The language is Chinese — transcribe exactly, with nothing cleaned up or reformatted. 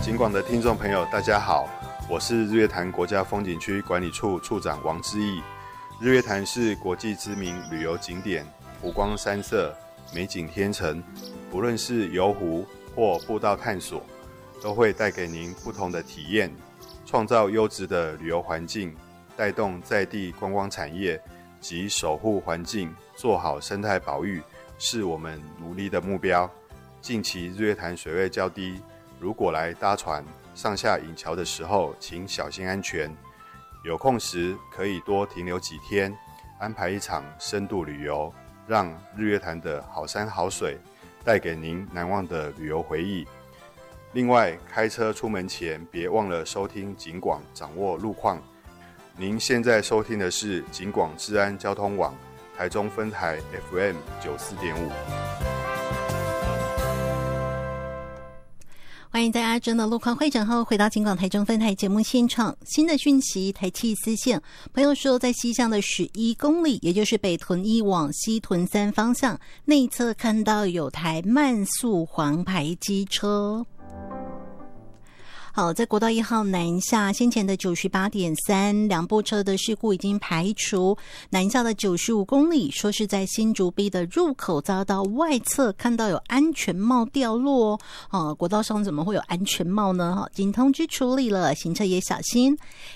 警广的听众朋友大家好，我是日月潭国家风景区管理处处长王之义。日月潭是国际知名旅游景点，湖光山色，美景天成，不论是游湖或步道探索，都会带给您不同的体验，创造优质的旅游环境，带动在地观光产业及守护环境，做好生态保育，是我们努力的目标。近期日月潭水位较低，如果来搭船上下引桥的时候，请小心安全。有空时可以多停留几天，安排一场深度旅游，让日月潭的好山好水带给您难忘的旅游回忆。另外，开车出门前别忘了收听警广，掌握路况。您现在收听的是警广治安交通网台中分台 F M 九十四点五。 欢迎大家真的路况会诊后回到警广台中分台节目现场。新的讯息，台七四线朋友说，在西向的十一公里，也就是北屯一往西屯三方向内侧看到有台慢速黄牌机车。好，在国道一号南下先前的 九十八点三 两部车的事故已经排除，南下的九十五公里说是在新竹 B 的入口遭到外侧看到有安全帽掉落哦，国道上怎么会有安全帽呢？已经通知处理了，行车也小心。